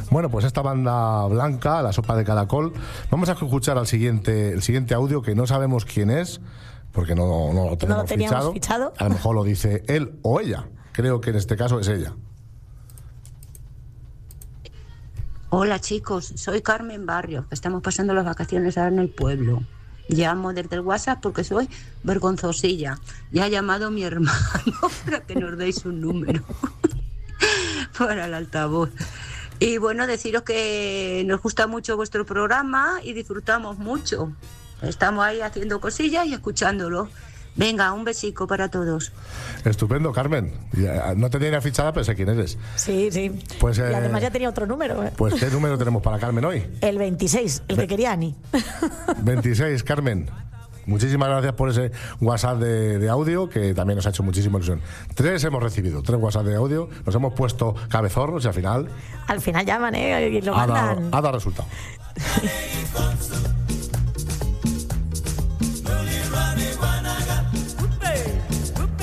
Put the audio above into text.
Bueno, pues esta banda blanca, La Sopa de Caracol, vamos a escuchar el siguiente audio que no sabemos quién es, porque no lo tenemos fichado. A lo mejor lo dice él o ella. Creo que en este caso es ella. Hola chicos, soy Carmen Barrios, que estamos pasando las vacaciones ahora en el pueblo. Llamo desde el WhatsApp porque soy vergonzosilla. Ya ha llamado mi hermano para que nos deis un número para el altavoz. Y bueno, deciros que nos gusta mucho vuestro programa y disfrutamos mucho. Estamos ahí haciendo cosillas y escuchándolo. Venga, un besico para todos. Estupendo, Carmen. No te tenía fichada, pero sé quién eres. Sí. Pues, y además ya tenía otro número. Pues, ¿qué número tenemos para Carmen hoy? El 26, el que quería Ani. 26, Carmen. Muchísimas gracias por ese WhatsApp de audio, que también nos ha hecho muchísima ilusión. 3 hemos recibido, 3 WhatsApp de audio. Nos hemos puesto cabezorros y al final... Al final llaman, y lo mandan. Ha dado resultado.